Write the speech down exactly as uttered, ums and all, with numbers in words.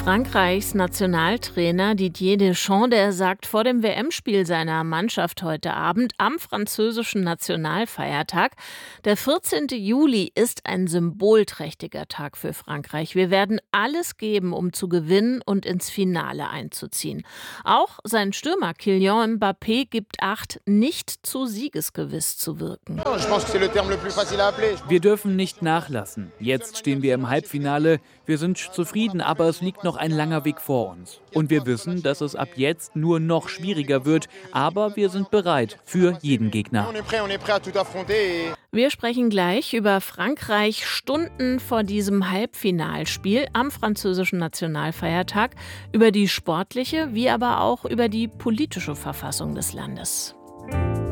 Frankreichs Nationaltrainer Didier Deschamps, der sagt vor dem W M-Spiel seiner Mannschaft heute Abend am französischen Nationalfeiertag: Der vierzehnte Juli ist ein symbolträchtiger Tag für Frankreich. Wir werden alles geben, um zu gewinnen und ins Finale einzuziehen. Auch sein Stürmer Kylian Mbappé gibt Acht, nicht zu siegesgewiss zu wirken. Wir dürfen nicht nachlassen. Jetzt stehen wir im Halbfinale. Wir sind zufrieden, aber es liegt noch ein langer Weg vor uns. Und wir wissen, dass es ab jetzt nur noch schwieriger wird, aber wir sind bereit für jeden Gegner. Wir sprechen gleich über Frankreich Stunden vor diesem Halbfinalspiel am französischen Nationalfeiertag, über die sportliche wie aber auch über die politische Verfassung des Landes.